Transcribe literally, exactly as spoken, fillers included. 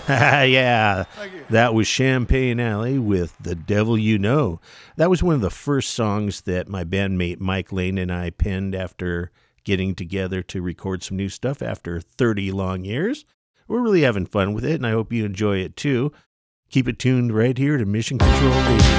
Yeah, Thank you. that was Champagne Alley with The Devil You Know. That was one of the first songs that my bandmate Mike Lane and I penned after getting together to record some new stuff after thirty long years. We're really having fun with it, and I hope you enjoy it too. Keep it tuned right here to Mission Control Radio.